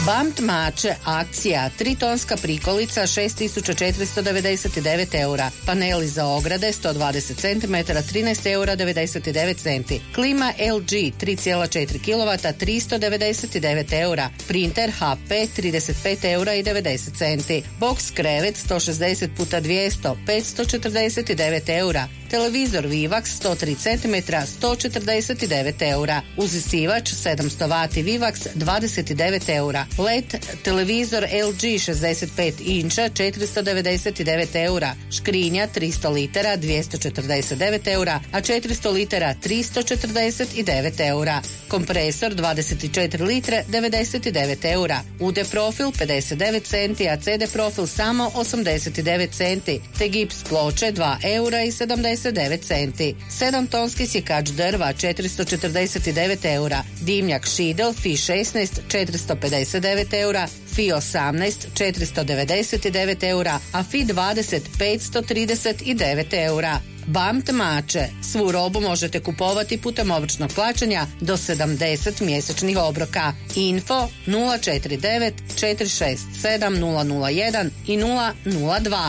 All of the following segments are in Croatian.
Bamt Mače akcija 3 tonska prikolica 6.499 eura. Paneli za ograde 120 cm 13 eura 99 centi. Klima LG 3,4 kW 399 eura. Printer HP 35 eura i 90 centi. Box krevet 160 x 200 549 eura. Televizor Vivax 103 cm 149 eura. Uzisivač 700 W Vivax 29 eura. LED televizor LG 65 inča 499 eura. Škrinja 300 litara 249 eura, a 400 litara 349 eura. Kompresor 24 litre 99 eura. UD profil 59 centi, a CD profil samo 89 centi. Te gips ploče 2 eura i 79 centi. 7 tonski sjekač drva 449 eura. Dimnjak Šidel FI 16 459 eura, FI 18 499 eura, a FI 20 539 eura. Bamt Mače. Svu robu možete kupovati putem običnog plaćanja do 70 mjesečnih obroka. Info 049 467 001 i 002.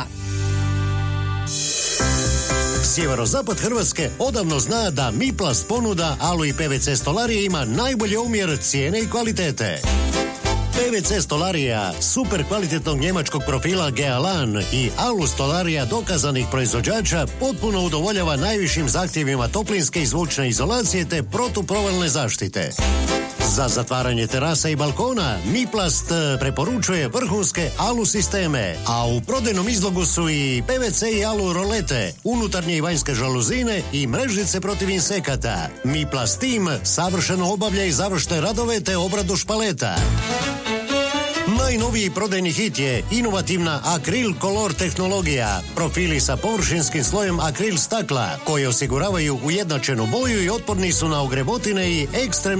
Sjeverozapad Hrvatske odavno zna da Miplast ponuda alu i PVC stolarije ima najbolji omjer cijene i kvalitete. PVC stolarija super kvalitetnog njemačkog profila Gealan i alu stolarija dokazanih proizvođača potpuno udovoljava najvišim zahtjevima toplinske i zvučne izolacije te protuprovalne zaštite. Za zatvaranje terasa i balkona Miplast preporučuje vrhunske alu sisteme, a u prodajnom izlogu su i PVC i alu rolete, unutarnje i vanjske žaluzine i mrežnice protiv insekata. Miplast tim savršeno obavlja i završne radove te obradu špaleta. Najnoviji prodajni hit je inovativna Akril Color tehnologija, profili sa površinskim slojem akril stakla koji osiguravaju ujednačenu boju i otporni su na ogrebotine i ekstremne